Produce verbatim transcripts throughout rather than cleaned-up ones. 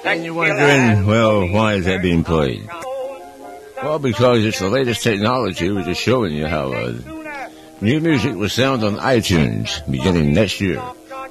And you're wondering, well, why is that being played? Well, because it's the latest technology. We're just showing you how uh, new music will sound on iTunes beginning next year.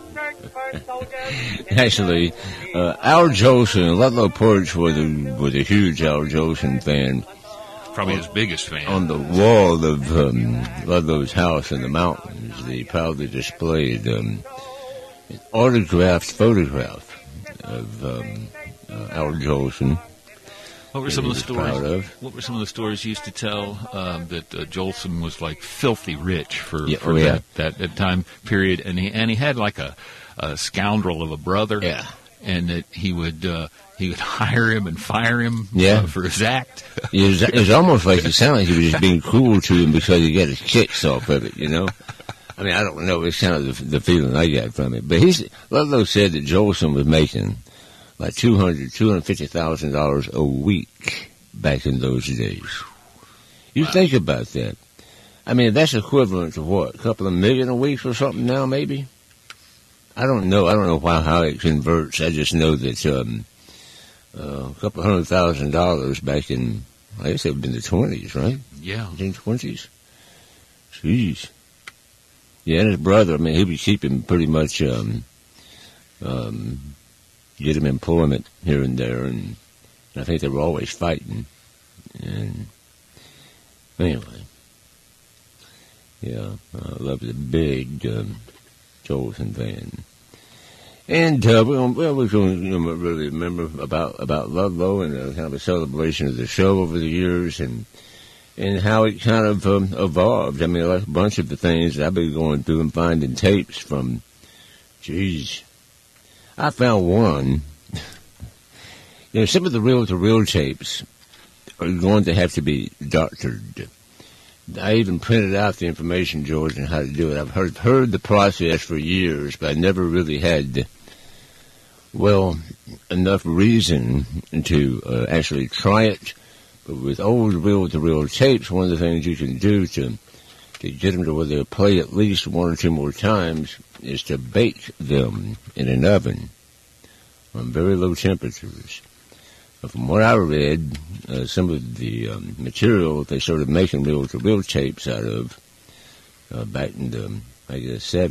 Actually, uh, Al Jolson, Ludlow Porch was a, was a huge Al Jolson fan. Probably his biggest fan. On the wall of um, Ludlow's house in the mountains, they proudly displayed um, an autographed photograph of um, uh, Al Jolson. What were some of the stories? What were some of the stories you used to tell um, that uh, Jolson was like filthy rich for, yeah, for oh, yeah. that, that that time period, and he and he had like a, a scoundrel of a brother, yeah, and that he would uh, he would hire him and fire him, yeah. uh, for his act. it, was, it was almost like it sounded like he was just being cruel to him because he got his kicks off of it, you know. I mean, I don't know. It's kind of the, the feeling I got from it, but he's Ludlow said that Jolson was making like two hundred, two hundred fifty thousand dollars a week back in those days. You wow. think about that. I mean, that's equivalent to what? A couple of million a week or something now, maybe? I don't know. I don't know why, how it converts. I just know that um, uh, a couple of hundred thousand dollars back in, I guess it would have been the twenties, right? Yeah. nineteen twenties. Jeez. Yeah, and his brother, I mean, he was keeping pretty much, um, um, get him employment here and there, and I think they were always fighting. And anyway, yeah, I love the big um, Jolson fan. And uh, we well, we're going to you know, really remember about about Ludlow and uh, kind of a celebration of the show over the years, and and how it kind of um, evolved. I mean, like a bunch of the things I've been going through and finding tapes from. Geez. I found one. You know, some of the reel-to-reel tapes are going to have to be doctored. I even printed out the information, George, on how to do it. I've heard, heard the process for years, but I never really had, well, enough reason to uh, actually try it. But with old reel-to-reel tapes, one of the things you can do to, to get them to where they'll play at least one or two more times is to bake them in an oven on very low temperatures. But from what I read, uh, some of the um, material they started making reel-to-reel tapes out of uh, back in the, I guess, seventies.